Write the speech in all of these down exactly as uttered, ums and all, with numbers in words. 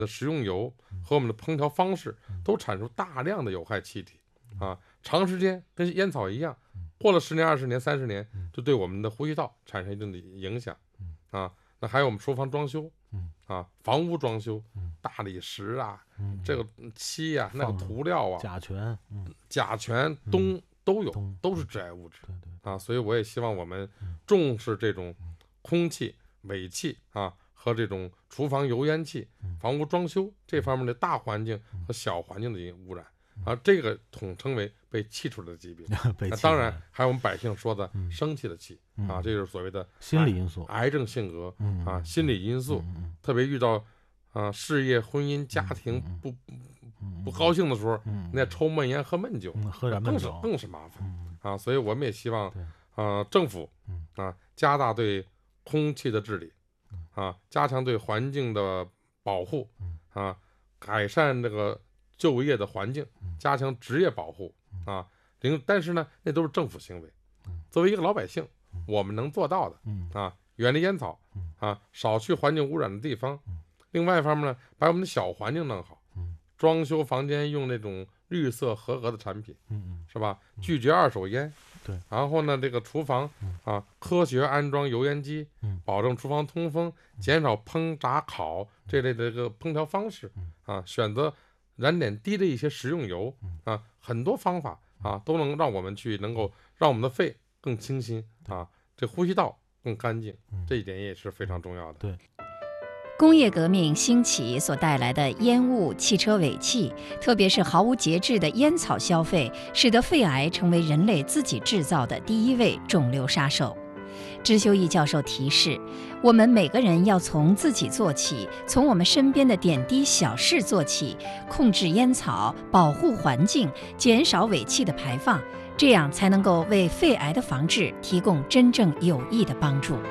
的食用油和我们的烹调方式都产生大量的有害气体啊，长时间跟烟草一样，过了十年、二十年、三十年，就对我们的呼吸道产生一定的影响啊。那还有我们厨房装修啊，房屋装修，大理石啊，这个漆啊，那个涂料啊， 甲醛、 甲醛、氡都有，都是致癌物质啊。所以我也希望我们重视这种空气、尾气啊。和这种厨房油烟气、房屋装修这方面的大环境和小环境的污染，啊，这个统称为被气出来的疾病。那当然还有我们百姓说的生气的气啊，这就是所谓的心理因素、 癌症性格啊，心理因素。特别遇到啊事业、婚姻、家庭不不高兴的时候，那抽闷烟、喝闷酒， 喝点闷酒更是更是麻烦啊。所以我们也希望啊政府啊加大对空气的治理。啊，加强对环境的保护啊，改善这个就业的环境，加强职业保护啊。零，但是呢，那都是政府行为。作为一个老百姓，我们能做到的啊，远离烟草啊，少去环境污染的地方。另外一方面呢，把我们的小环境弄好，装修房间用那种绿色合格的产品，是吧？拒绝二手烟。 对， 然后呢，这个厨房啊，科学安装油烟机，保证厨房通风，减少烹炸烤这类的这个烹调方式啊，选择燃点低的一些食用油啊，很多方法啊，都能让我们去能够让我们的肺更清新啊，这呼吸道更干净，这一点也是非常重要的。 对。 工业革命兴起所带来的烟雾、汽车尾气，特别是毫无节制的烟草消费，使得肺癌成为人类自己制造的第一位肿瘤杀手。支修义教授提示，我们每个人要从自己做起，从我们身边的点滴小事做起，控制烟草，保护环境，减少尾气的排放，这样才能够为肺癌的防治提供真正有益的帮助。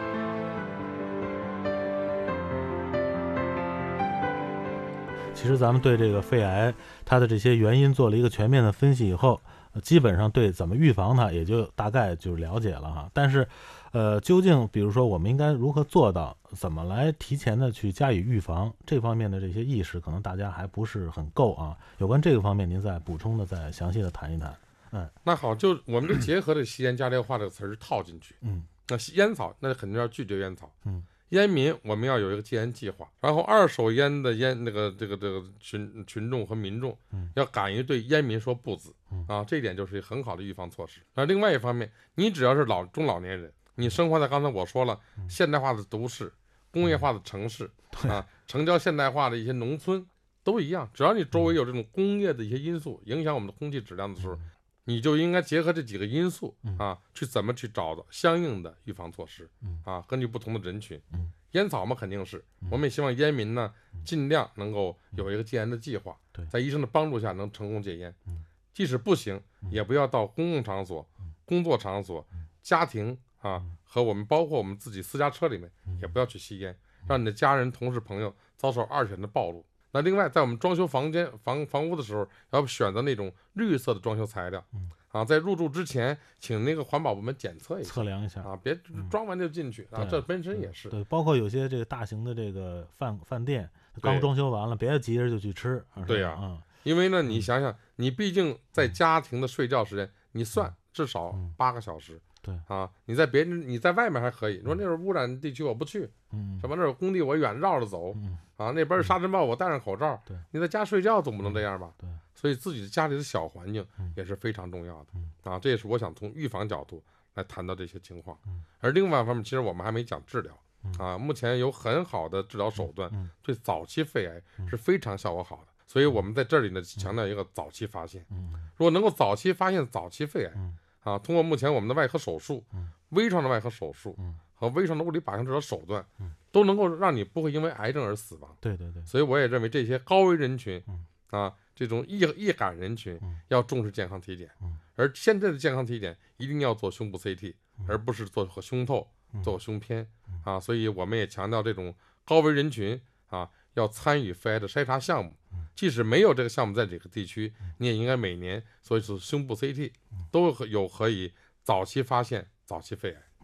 其实咱们对这个肺癌它的这些原因做了一个全面的分析以后，基本上对怎么预防它也就大概就了解了哈。但是呃，究竟比如说我们应该如何做到，怎么来提前的去加以预防，这方面的这些意识可能大家还不是很够啊。有关这个方面您再补充的再详细的谈一谈。嗯， 那好，就我们就结合这吸烟加烈化这个词儿套进去。 嗯， 那烟草那肯定要拒绝烟草。 嗯， 烟民我们要有一个戒烟计划，然后二手烟的烟那个这个这个群群众和民众，要敢于对烟民说不字啊，这一点就是很好的预防措施。那另外一方面，你只要是老中老年人，你生活在刚才我说了现代化的都市、工业化的城市啊，城郊现代化的一些农村都一样，只要你周围有这种工业的一些因素影响我们的空气质量的时候，你就应该结合这几个因素啊，去怎么去找到相应的预防措施啊，根据不同的人群。烟草嘛，肯定是我们也希望烟民呢尽量能够有一个戒烟的计划，在医生的帮助下能成功戒烟。即使不行，也不要到公共场所、工作场所、家庭啊和我们包括我们自己私家车里面也不要去吸烟，让你的家人、同事、朋友遭受二次的暴露。那另外，在我们装修房间房房屋的时候，要选择那种绿色的装修材料，啊，在入住之前，请那个环保部门检测一下， 测量一下啊，别装完就进去、嗯、啊，这本身也是对，包括有些这个大型的这个饭饭店刚装修完了，别急着就去吃， 对呀、啊嗯，因为呢，你想想，你毕竟在家庭的睡觉时间，你算至少八个小时。嗯对啊，你在别人你在外面还可以，你说那是污染地区我不去， 嗯， 什么那是工地我远绕着走， 嗯啊，那边是沙尘暴我戴上口罩， 对， 你在家睡觉总不能这样吧？ 对， 所以自己家里的小环境也是非常重要的， 嗯、 啊，这也是我想从预防角度来谈到这些情况。嗯、而另外一方面，其实我们还没讲治疗， 嗯、 啊，目前有很好的治疗手段， 嗯、 对早期肺癌是非常效果好的，所以我们在这里呢强调一个早期发现， 嗯、 如果能够早期发现早期肺癌。 嗯啊，通过目前我们的外科手术、 嗯、 微创的外科手术、 嗯、 和微创的物理靶向治疗手段、 嗯， 都能够让你不会因为癌症而死亡。 对对对。 所以我也认为这些高危人群， 嗯、 啊，这种易易感人群、 嗯、 要重视健康体检、 嗯。 而现在的健康体检一定要做胸部 C T，、 嗯、 而不是做胸透、 嗯、 做胸片、 嗯、 啊。所以我们也强调这种高危人群啊，要参与肺癌的筛查项目。即使没有这个项目在这个地区，你也应该每年做一次胸部 C T， 都有可以早期发现早期肺癌。 嗯，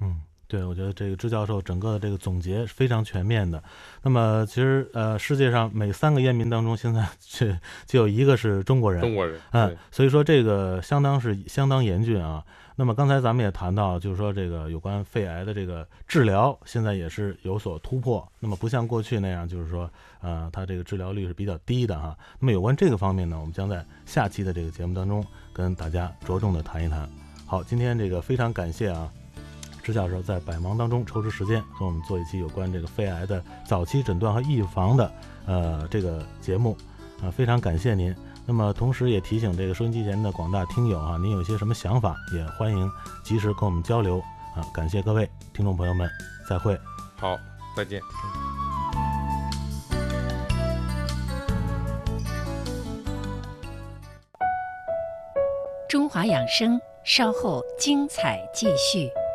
对，我觉得这个支教授整个的这个总结是非常全面的。那么其实呃，世界上每三个烟民当中，现在就就有一个是中国人， 中国人， 嗯，所以说这个相当是相当严峻啊。那么刚才咱们也谈到，就是说这个有关肺癌的这个治疗，现在也是有所突破。那么不像过去那样，就是说呃，它这个治疗率是比较低的哈。那么有关这个方面呢，我们将在下期的这个节目当中跟大家着重的谈一谈。好，今天这个非常感谢啊。支教授在百忙当中抽出时间和我们做一期有关这个肺癌的早期诊断和预防的呃这个节目啊、呃，非常感谢您。那么同时也提醒这个收音机前的广大听友啊，您有些什么想法，也欢迎及时跟我们交流啊。感谢各位听众朋友们，再会。 好，再见。 中华养生，稍后精彩继续。